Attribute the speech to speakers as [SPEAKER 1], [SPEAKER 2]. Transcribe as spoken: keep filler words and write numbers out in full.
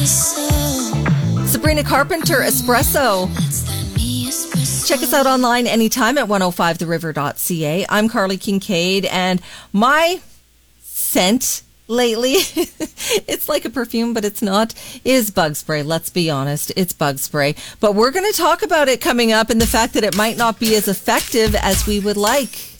[SPEAKER 1] Sabrina Carpenter, Espresso. Check us out online anytime at one oh five the river dot c a. I'm Carly Kincaid, and my scent lately, it's like a perfume, but it's not, is bug spray. Let's be honest, it's bug spray. But we're going to talk about it coming up and the fact that it might not be as effective as we would like.